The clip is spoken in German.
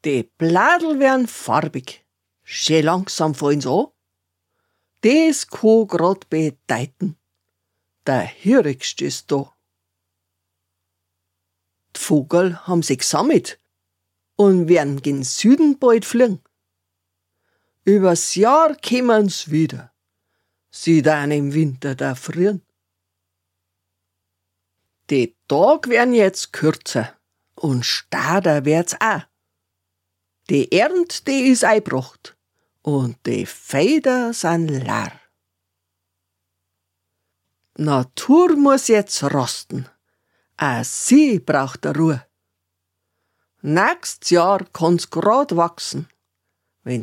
Die Bladel werden farbig. Schön langsam fallen's an. Das kann grad bedeuten, der Hirigste ist da. Die Vogel haben sich gesammelt und werden gen Süden bald fliegen. Übers Jahr kommen's wieder. Sie dann im Winter da frieren. Die Tage werden jetzt kürzer und stader wird's auch. Die Ernt, die ist eingebracht und die Felder sind leer. Natur muss jetzt rosten, auch sie braucht Ruhe. Nächstes Jahr kann's grad wachsen